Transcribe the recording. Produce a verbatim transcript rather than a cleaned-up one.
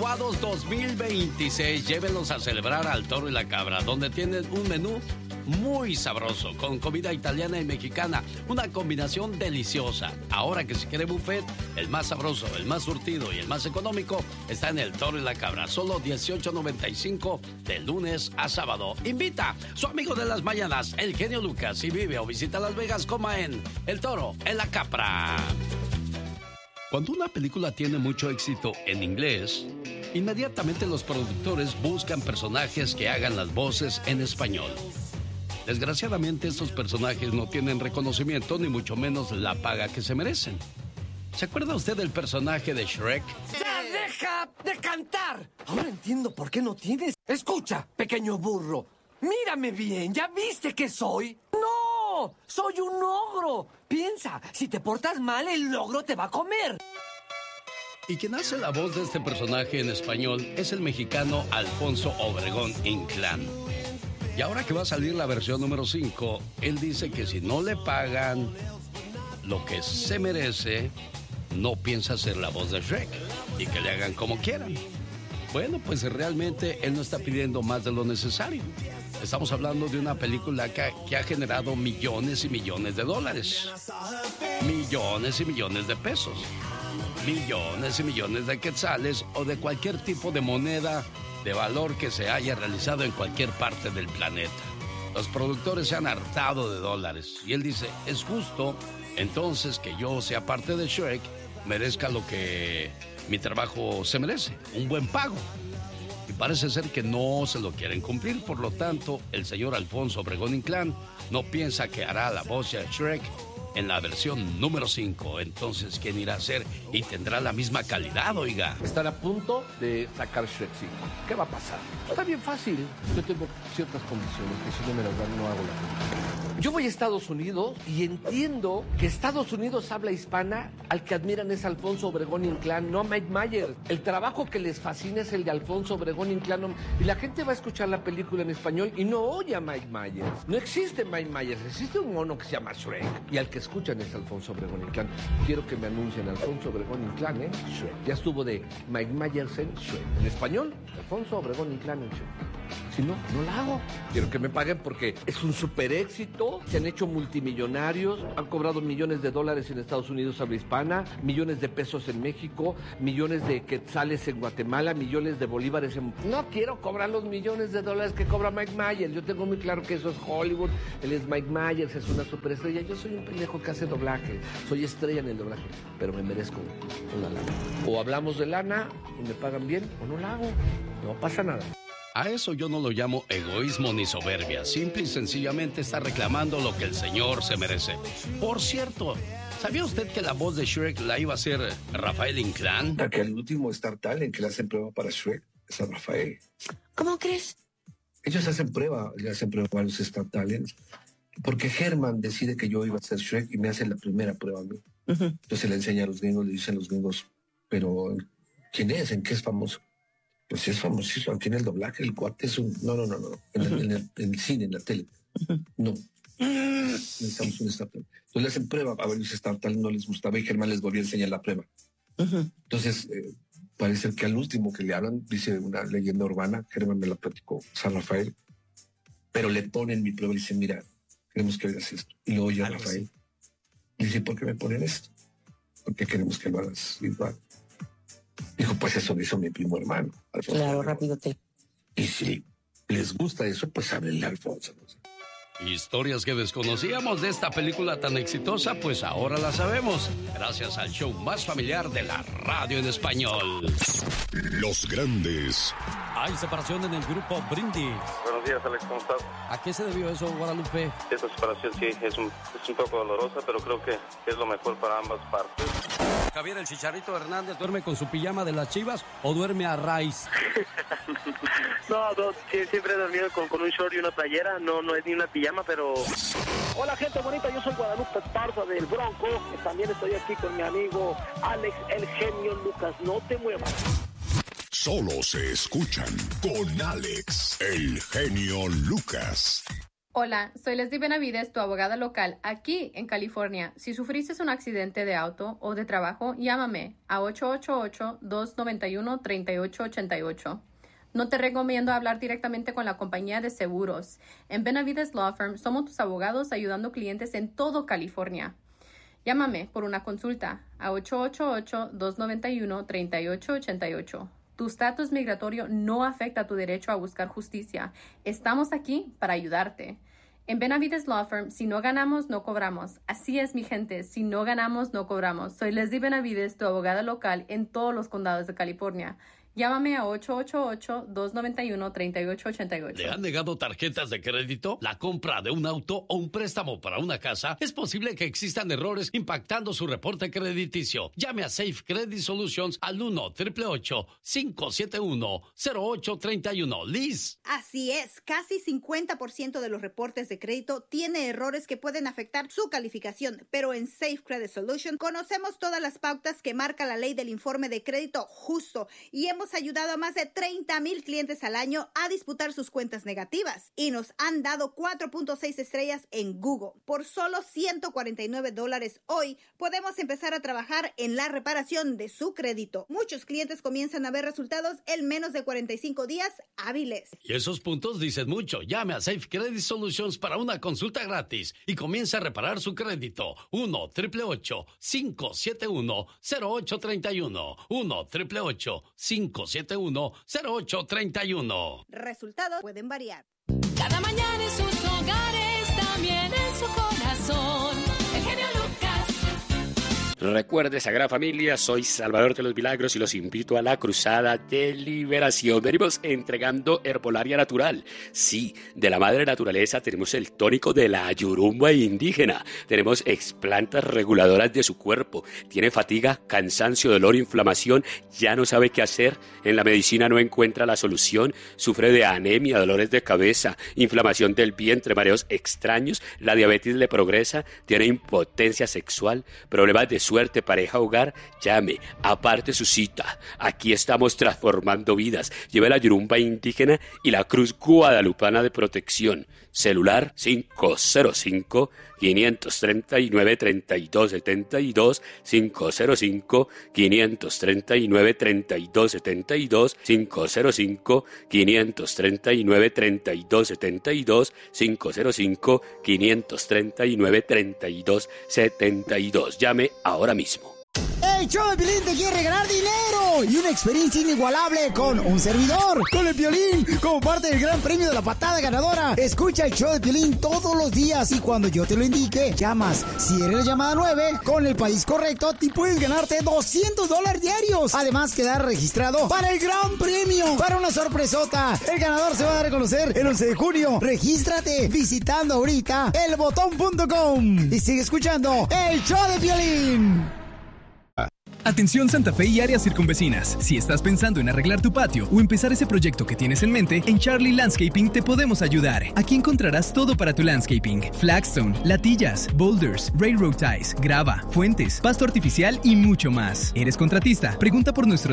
Graduados dos mil veintiséis, llévenlos a celebrar al Toro y la Cabra, donde tienen un menú muy sabroso, con comida italiana y mexicana, una combinación deliciosa. Ahora que si quiere buffet, el más sabroso, el más surtido y el más económico está en el Toro y la Cabra, solo dieciocho noventa y cinco de lunes a sábado. Invita su amigo de las mañanas, el genio Lucas. Si vive o visita Las Vegas, coma en el Toro en la Cabra. Cuando una película tiene mucho éxito en inglés, inmediatamente los productores buscan personajes que hagan las voces en español. Desgraciadamente, estos personajes no tienen reconocimiento ni mucho menos la paga que se merecen. ¿Se acuerda usted del personaje de Shrek? ¡Ya deja de cantar! Ahora entiendo por qué no tienes... Escucha, pequeño burro. Mírame bien, ¿ya viste que soy? ¡No! ¡Soy un ogro! Piensa, si te portas mal, el ogro te va a comer. Y quien hace la voz de este personaje en español es el mexicano Alfonso Obregón Inclán. Y ahora que va a salir la versión número cinco, él dice que si no le pagan lo que se merece, no piensa hacer la voz de Shrek y que le hagan como quieran. Bueno, pues realmente él no está pidiendo más de lo necesario. Estamos hablando de una película que, que ha generado millones y millones de dólares. Millones y millones de pesos. Millones y millones de quetzales o de cualquier tipo de moneda de valor que se haya realizado en cualquier parte del planeta. Los productores se han hartado de dólares y él dice, es justo entonces que yo sea parte de Shrek, merezca lo que mi trabajo se merece, un buen pago. Y parece ser que no se lo quieren cumplir, por lo tanto, el señor Alfonso Obregón Inclán no piensa que hará la voz de Shrek en la versión número cinco. Entonces, ¿quién irá a hacer? Y tendrá la misma calidad, oiga. Están a punto de sacar Shrek cinco. ¿Qué va a pasar? Está bien fácil. Yo tengo ciertas condiciones que si no me las dan, no hago la película. Yo voy a Estados Unidos y entiendo que Estados Unidos habla hispana, al que admiran es Alfonso Obregón Inclán, no a Mike Myers. El trabajo que les fascina es el de Alfonso Obregón Inclán. Y la gente va a escuchar la película en español y no oye a Mike Myers. No existe Mike Myers, existe un mono que se llama Shrek. Y al que escuchan es Alfonso Obregón Inclán. Quiero que me anuncien Alfonso Obregón Inclán, ¿eh? Shrek. Ya estuvo de Mike Myers en Shrek. En español, Alfonso Obregón Inclán en Shrek. Si no, no la hago. Quiero que me paguen porque es un super éxito. Se han hecho multimillonarios, han cobrado millones de dólares en Estados Unidos habla hispana, millones de pesos en México, millones de quetzales en Guatemala, millones de bolívares en... No quiero cobrar los millones de dólares que cobra Mike Myers. Yo tengo muy claro que eso es Hollywood. Él es Mike Myers, es una superestrella. Yo soy un pendejo que hace doblaje. Soy estrella en el doblaje, pero me merezco una lana. O hablamos de lana y me pagan bien, o no la hago. No pasa nada. A eso yo no lo llamo egoísmo ni soberbia. Simple y sencillamente está reclamando lo que el señor se merece. Por cierto, ¿sabía usted que la voz de Shrek la iba a hacer Rafael Inclán? Que el último Star Talent que le hacen prueba para Shrek es a Rafael. ¿Cómo crees? Ellos hacen prueba, le hacen prueba a los Star Talents. Porque Herman decide que yo iba a ser Shrek y me hace la primera prueba a mí. Uh-huh. Entonces le enseña a los gringos, le dicen a los gringos, pero ¿quién es? ¿En qué es famoso? Pues es famosísimo, aquí en el doblaje, el cuate es un... No, no, no, no, en, uh-huh. el, en, el, en el cine, en la tele. Uh-huh. No. Necesitamos un Star Talent. Entonces le hacen prueba, a varios Star Talent no les gustaba y Germán les volvió a enseñar la prueba. Uh-huh. Entonces, eh, parece que al último que le hablan, dice una leyenda urbana, Germán me la platicó, San Rafael, pero le ponen mi prueba y dicen, mira, queremos que hagas esto. Y lo oye a Rafael. Sí. Y dice, ¿por qué me ponen esto? Porque queremos que lo hagas igual. Dijo, pues eso lo hizo mi primo hermano, Alfonso. Claro, rápido te... Y si les gusta eso, pues háblenle a Alfonso. Historias que desconocíamos de esta película tan exitosa, pues ahora la sabemos. Gracias al show más familiar de la radio en español. Los grandes. Hay separación en el grupo Brindis. Buenos días, Alex, ¿cómo estás? ¿A qué se debió eso, Guadalupe? Esta separación sí es un, es un poco dolorosa, pero creo que es lo mejor para ambas partes. Javier, el Chicharito Hernández, ¿duerme con su pijama de las Chivas o duerme a raíz? no, no, siempre he dormido con, con un short y una playera, no, no es ni una pijama, pero... Hola, gente bonita, yo soy Guadalupe Esparza del Bronco, también estoy aquí con mi amigo Alex, el genio Lucas, no te muevas. Solo se escuchan con Alex, el genio Lucas. Hola, soy Leslie Benavides, tu abogada local aquí en California. Si sufriste un accidente de auto o de trabajo, llámame a ocho ocho ocho, dos nueve uno, tres ocho ocho ocho. No te recomiendo hablar directamente con la compañía de seguros. En Benavides Law Firm somos tus abogados ayudando clientes en todo California. Llámame por una consulta a ocho ocho ocho, dos nueve uno, tres ocho ocho ocho. Tu estatus migratorio no afecta tu derecho a buscar justicia. Estamos aquí para ayudarte. En Benavides Law Firm, si no ganamos, no cobramos. Así es, mi gente. Si no ganamos, no cobramos. Soy Leslie Benavides, tu abogada local en todos los condados de California. Llámame a ocho ocho ocho, dos nueve uno, tres ocho ocho ocho. ¿Le han negado tarjetas de crédito? ¿La compra de un auto o un préstamo para una casa? Es posible que existan errores impactando su reporte crediticio. Llame a Safe Credit Solutions al uno, ocho ocho ocho, cinco siete uno, cero ocho tres uno. Liz. Así es, casi cincuenta por ciento de los reportes de crédito tiene errores que pueden afectar su calificación, pero en Safe Credit Solutions conocemos todas las pautas que marca la ley del informe de crédito justo y hemos Hemos ayudado a más de treinta mil clientes al año a disputar sus cuentas negativas y nos han dado cuatro punto seis estrellas en Google. Por solo ciento cuarenta y nueve dólares hoy podemos empezar a trabajar en la reparación de su crédito. Muchos clientes comienzan a ver resultados en menos de cuarenta y cinco días hábiles. Y esos puntos dicen mucho. Llame a Safe Credit Solutions para una consulta gratis y comienza a reparar su crédito. uno, ocho ocho ocho, cinco siete uno, cero ocho tres uno. uno, ocho ocho ocho, cinco siete uno, cero ocho tres uno. Resultados pueden variar. Cada mañana en sus hogares, también en su corazón. El genio Lucas. Recuerde, Sagrada Familia, soy Salvador de los Milagros y los invito a la Cruzada de Liberación. Venimos entregando herbolaria natural. Sí, de la madre naturaleza tenemos el tónico de la yurumba indígena. Tenemos explantas reguladoras de su cuerpo. Tiene fatiga, cansancio, dolor, inflamación. Ya no sabe qué hacer. En la medicina no encuentra la solución. Sufre de anemia, dolores de cabeza, inflamación del vientre, mareos extraños. La diabetes le progresa. Tiene impotencia sexual, problemas de suerte, pareja, hogar. Llame, aparte su cita. Aquí estamos transformando vidas. Lleve la yurumba indígena y la cruz guadalupana de protección. Celular cinco cero cinco, cinco tres nueve, tres dos siete dos, cinco cero cinco, cinco tres nueve, tres dos siete dos, cinco cero cinco, cinco tres nueve, tres dos siete dos, cinco cero cinco, cinco tres nueve, tres dos siete dos. Llame ahora mismo. El show de Piolín te quiere regalar dinero y una experiencia inigualable con un servidor, con el Piolín, como parte del gran premio de la patada ganadora. Escucha el show de Piolín todos los días y cuando yo te lo indique, llamas. Si eres la llamada nueve, con el país correcto, te puedes ganarte doscientos dólares diarios. Además, quedar registrado para el gran premio, para una sorpresota. El ganador se va a dar a conocer el once de junio. Regístrate visitando ahorita el botón punto com y sigue escuchando el show de Piolín. Atención Santa Fe y áreas circunvecinas. Si estás pensando en arreglar tu patio o empezar ese proyecto que tienes en mente, en Charlie Landscaping te podemos ayudar. Aquí encontrarás todo para tu landscaping: flagstone, latillas, boulders, railroad ties, grava, fuentes, pasto artificial y mucho más. ¿Eres contratista? Pregunta por nuestro